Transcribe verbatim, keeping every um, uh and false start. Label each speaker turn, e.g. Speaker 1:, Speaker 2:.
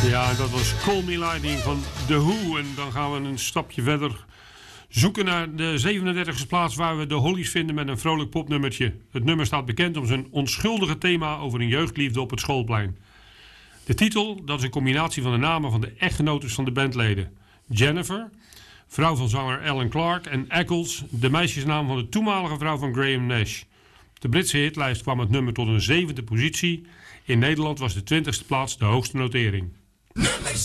Speaker 1: Ja, dat was Call Me Lightning van The Who. En dan gaan we een stapje verder zoeken naar de zevenendertigste plaats, waar we de Hollies vinden met een vrolijk popnummertje. Het nummer staat bekend om zijn onschuldige thema over een jeugdliefde op het schoolplein. De titel, dat is een combinatie van de namen van de echtgenotes van de bandleden. Jennifer, vrouw van zanger Alan Clark, en Eccles, de meisjesnaam van de toenmalige vrouw van Graham Nash. Op de Britse hitlijst kwam het nummer tot een zevende positie. In Nederland was de twintigste plaats de hoogste notering.
Speaker 2: Nummer